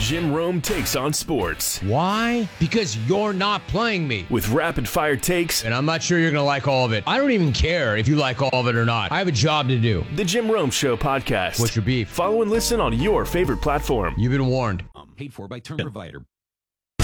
Jim Rome Takes on Sports. Why? Because you're not playing me. With rapid-fire takes. And I'm not sure you're going to like all of it. I don't even care if you like all of it or not. I have a job to do. The Jim Rome Show podcast. What's your beef? Follow and listen on your favorite platform. You've been warned. Paid for by Term Provider.